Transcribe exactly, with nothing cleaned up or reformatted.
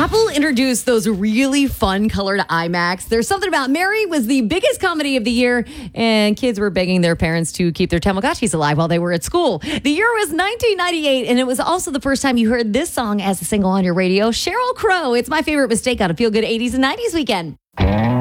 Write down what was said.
Apple introduced those really fun colored iMacs. There's something about Mary was the biggest comedy of the year, and kids were begging their parents to keep their Tamagotchis alive while they were at school. The year was nineteen ninety-eight, and it was also the first time you heard this song as a single on your radio. Sheryl Crow, It's My Favorite Mistake on a Feel Good eighties and nineties weekend.